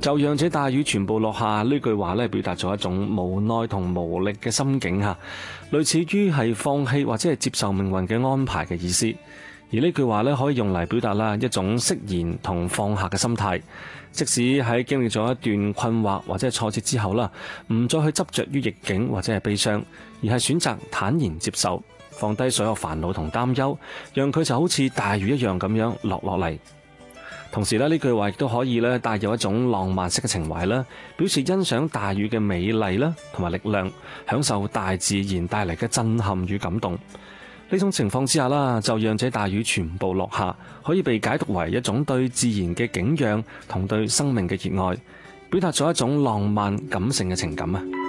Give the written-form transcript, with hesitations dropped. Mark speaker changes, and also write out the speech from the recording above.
Speaker 1: 就讓這大雨全部落下呢句話咧，表達咗一種無奈同無力嘅心境嚇，類似於係放棄或者係接受命運嘅安排嘅意思。而呢句話咧，可以用嚟表達啦一種釋然同放下嘅心態。即使喺經歷咗一段困惑或者係挫折之後啦，唔再去執着於逆境或者係悲傷，而係選擇坦然接受，放低所有煩惱同擔憂，讓佢就好似大雨一樣咁樣落嚟。同時咧，呢句話亦都可以咧帶有一種浪漫式嘅情懷啦，表示欣賞大雨嘅美麗啦，同埋力量，享受大自然帶嚟嘅震撼與感動。呢種情況之下啦，就讓這大雨全部落下，可以被解讀為一種對自然嘅景仰同對生命嘅熱愛，表達咗一種浪漫感性嘅情感啊。